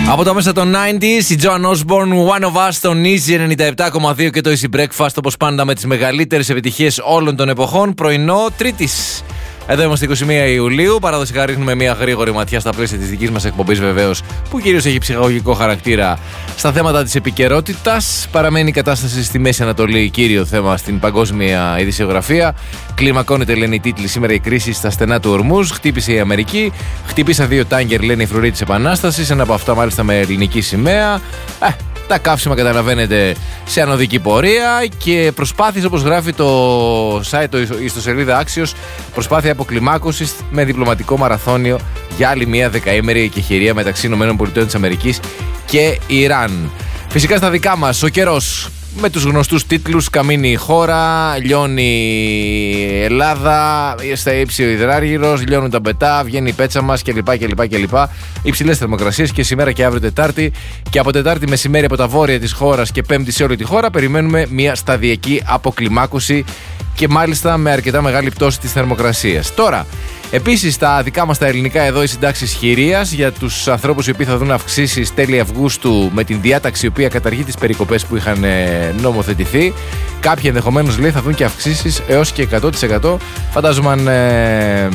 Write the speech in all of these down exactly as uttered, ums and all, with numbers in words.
Από τα μέσα των ενενήντα, η Joan Osborne, One of Us, τον Easy ενενήντα επτά κόμμα δύο και το Easy Breakfast, όπως πάντα με τις μεγαλύτερες επιτυχίες όλων των εποχών, πρωινό Τρίτης. Εδώ είμαστε είκοσι μία Ιουλίου. Παραδοσιακά ρίχνουμε μια γρήγορη ματιά στα πλαίσια της δικής μας εκπομπής, βεβαίως, που κυρίως έχει ψυχαγωγικό χαρακτήρα στα θέματα της επικαιρότητας. Παραμένει η κατάσταση στη Μέση Ανατολή κύριο θέμα στην παγκόσμια ειδησιογραφία. Κλιμακώνεται, λένε οι τίτλοι, σήμερα η κρίση στα στενά του Ορμούζ. Χτύπησε η Αμερική. Χτύπησαν δύο τάγκερ, λένε οι φρουροί της Επανάστασης. Ένα από αυτά μάλιστα με ελληνική σημαία. Ε, Τα καύσιμα, καταλαβαίνετε, σε ανωδική πορεία και προσπάθειες, όπως γράφει το site, το ιστοσελίδα Axios, προσπάθεια αποκλιμάκωσης με διπλωματικό μαραθώνιο για άλλη μια δεκαήμερη εκεχηρία μεταξύ ΗΠΑ και Ιράν. Φυσικά στα δικά μας, ο καιρός με τους γνωστούς τίτλους: καμίνει η χώρα, λιώνει η Ελλάδα, στα ύψη ο υδράργυρος, λιώνουν τα μπετά, βγαίνει η πέτσα μας κλπ. κλπ, κλπ. Υψηλές θερμοκρασίες και σήμερα και αύριο Τετάρτη. Και από Τετάρτη μεσημέρι από τα βόρεια της χώρας και Πέμπτη σε όλη τη χώρα περιμένουμε μια σταδιακή αποκλιμάκωση και μάλιστα με αρκετά μεγάλη πτώση της θερμοκρασίας. Τώρα, επίσης στα δικά μας τα ελληνικά εδώ οι συντάξεις χειρίας για τους ανθρώπους οι οποίοι θα δουν αυξήσεις τέλη Αυγούστου με την διάταξη η οποία καταργεί τις περικοπές που είχαν νομοθετηθεί. Κάποιοι ενδεχομένως, λέει, θα δουν και αυξήσεις έως και εκατό τοις εκατό. Φαντάζομαι αν ε,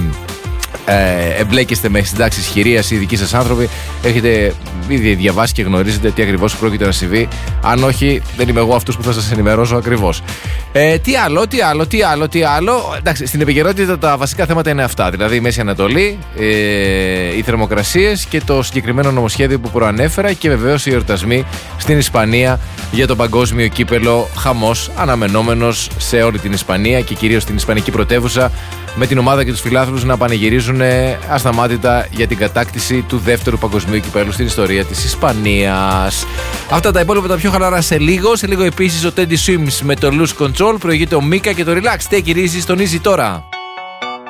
ε, εμπλέκεστε με συντάξεις χειρίας οι δικοί σας άνθρωποι, έχετε ήδη διαβάσει και γνωρίζετε τι ακριβώς πρόκειται να συμβεί. Αν όχι, δεν είμαι εγώ αυτός που θα σας ενημερώσω ακριβώς. Ε, τι άλλο, τι άλλο, τι άλλο, τι άλλο. Εντάξει, στην επικαιρότητα τα βασικά θέματα είναι αυτά. Δηλαδή η Μέση Ανατολή, ε, οι θερμοκρασίες και το συγκεκριμένο νομοσχέδιο που προανέφερα και βεβαίως οι εορτασμοί στην Ισπανία για το παγκόσμιο κύπελο. Χαμός αναμενόμενος σε όλη την Ισπανία και κυρίως στην Ισπανική πρωτεύουσα, με την ομάδα και τους φιλάθλους να πανηγυρίζουν ασταμάτητα για την κατάκτηση του δεύτερου παγκοσμίου κυπέλου στην ιστορία της Ισπανίας. Αυτά τα υπόλοιπα τα πιο χαλαρά σε λίγο. Σε λίγο επίσης ο Teddy Swims με το Lose Control. Προηγείται ο Μίκα και το Relax. Take it easy στον Easy τώρα.